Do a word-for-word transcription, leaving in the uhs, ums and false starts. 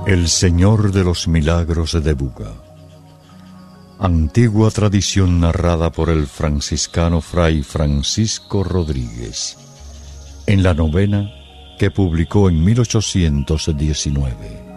El Señor de los Milagros de Buga. Antigua tradición narrada por el franciscano Fray Francisco Rodríguez, en la novena que publicó en mil ochocientos diecinueve.